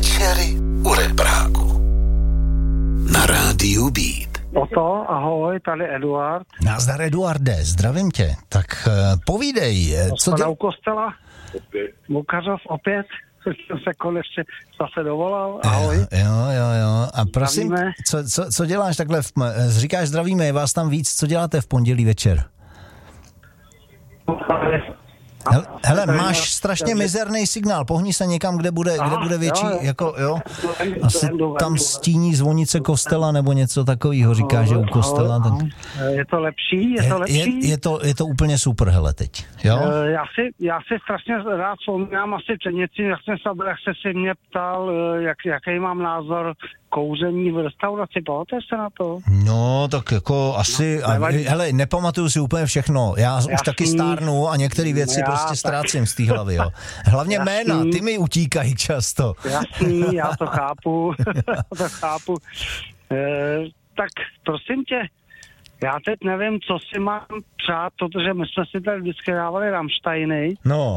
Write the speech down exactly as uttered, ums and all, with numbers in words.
Večery u Repráku. Na rádiu Beat. Oto, ahoj, tady Eduard. Nazdar, Eduarde, zdravím tě. Tak uh, povídej, co děl... děl... u kostela, Mukařov opět, jsem se konečně zase dovolal, ahoj. Jo, jo, jo, a prosím, co, co, co děláš takhle, v... říkáš zdravíme, je vás tam víc, co děláte v pondělí večer? Hele, hele, máš strašně mizerný signál, pohni se někam, kde bude, kde bude větší, jako jo, asi tam stíní zvonice kostela nebo něco takového, říká, že u kostela. Tak... Je to lepší, je to lepší? Je, je, to, je to úplně super, hele, teď, jo? Já si, já si strašně rád vzpomínám asi před něčím, jak jsem se, jak jste si mě ptal, jak, jaký mám názor kouření v restauraci, pamatuješ se na to? No, tak jako asi, a, hele, nepamatuju si úplně všechno, já Jasný. už taky stárnu a některé věci já, prostě ztrácím z té hlavy, jo. Hlavně Jasný. Jména, ty mi utíkají často. Jasný, já to chápu, to chápu. E, tak prosím tě, já teď nevím, co si mám přát, protože my jsme si tady vždycky dávali Rammsteiny. No.